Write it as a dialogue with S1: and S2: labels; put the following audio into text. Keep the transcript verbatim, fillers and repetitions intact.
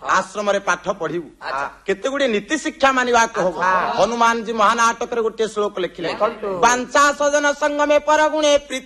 S1: ଆଶ୍ରମରେ ପାଠ ପଢିବୁ କେତେ ଗୁଡିଏ ନୀତି ଶିକ୍ଷା ମାନିବାକୁ ହବ ହନୁମାନଜୀ ମହାନାଟକରେ ଗୋଟିଏ ଶ୍ଲୋକ ଲେଖିଲେ ବାଞ୍ଚା ସଜନ ସଙ୍ଗମେ ପରଗୁଣେ